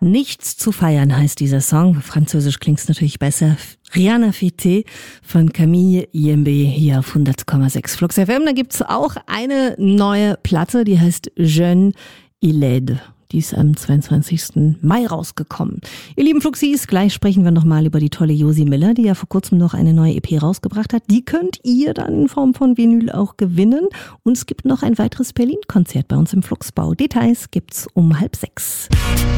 Nichts zu feiern heißt dieser Song. Französisch klingt's natürlich besser. Rien à fêter von Camille Yembe hier auf 100,6 Flux FM. Da gibt's auch eine neue Platte, die heißt Jeune et laide. Die ist am 22. Mai rausgekommen. Ihr lieben Fluxis, gleich sprechen wir nochmal über die tolle Josi Miller, die ja vor kurzem noch eine neue EP rausgebracht hat. Die könnt ihr dann in Form von Vinyl auch gewinnen. Und es gibt noch ein weiteres Berlin-Konzert bei uns im Fluxbau. Details gibt's um 5:30.